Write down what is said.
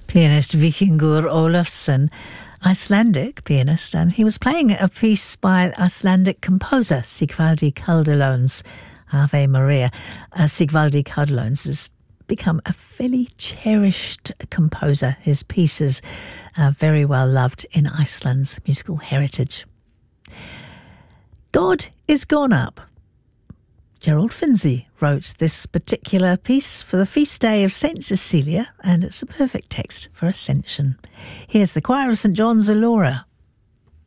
Pianist Víkingur Ólafsson, Icelandic pianist, and he was playing a piece by Icelandic composer Sigvaldi Kaldalóns, Ave Maria. Sigvaldi Kaldalóns has become a fairly cherished composer. His pieces are very well loved in Iceland's musical heritage. God is Gone Up. Gerald Finzi wrote this particular piece for the feast day of St. Cecilia, and it's a perfect text for Ascension. Here's the Choir of St. John's Ulora.